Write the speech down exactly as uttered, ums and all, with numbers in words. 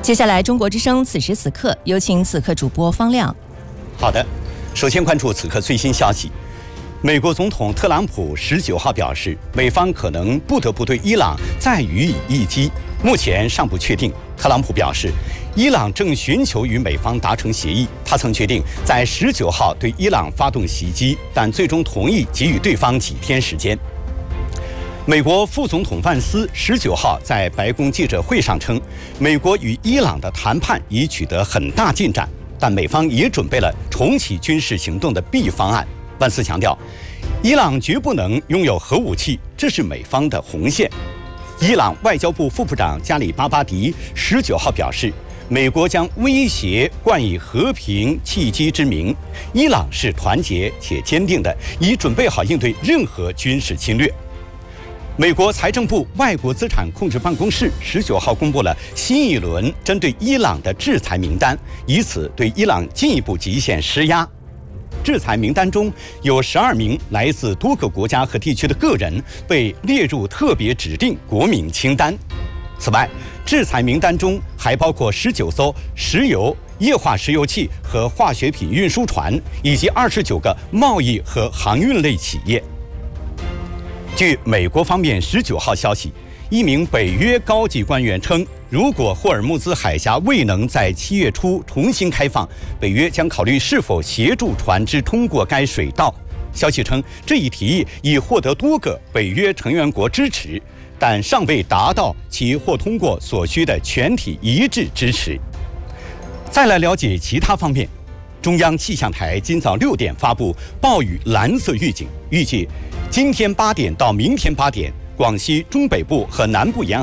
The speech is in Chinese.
接下来，中国之声此时此刻，有请此刻主播方亮。 好的，首先关注此刻最新消息。美国总统特朗普十九号表示，美方可能不得不对伊朗再予以一击，目前尚不确定。特朗普表示，伊朗正寻求与美方达成协议。他曾决定在十九号对伊朗发动袭击，但最终同意给予对方几天时间。美国副总统万斯十九号在白宫记者会上称，美国与伊朗的谈判已取得很大进展，但美方也准备了重启军事行动的 B 方案。万斯强调，伊朗绝不能拥有核武器，这是美方的红线。伊朗外交部副部长加里巴巴迪十九号表示，美国将威胁冠以和平契机之名，伊朗是团结且坚定的，已准备好应对任何军事侵略。美国财政部外国资产控制办公室十九号公布了新一轮针对伊朗的制裁名单，以此对伊朗进一步极限施压。制裁名单中有十二名来自多个国家和地区的个人被列入特别指定国民清单。此外，制裁名单中还包括十九艘石油、液化石油气和化学品运输船，以及二十九个贸易和航运类企业。据美国方面十九号消息，一名北约高级官员称，如果霍尔木兹海峡未能在七月初重新开放，北约将考虑是否协助船只通过该水道。消息称，这一提议已获得多个北约成员国支持，但尚未达到其或通过所需的全体一致支持。再来了解其他方面。中央气象台今早六点发布暴雨蓝色预警，预计今天八点到明天八点，广西中北部和南部沿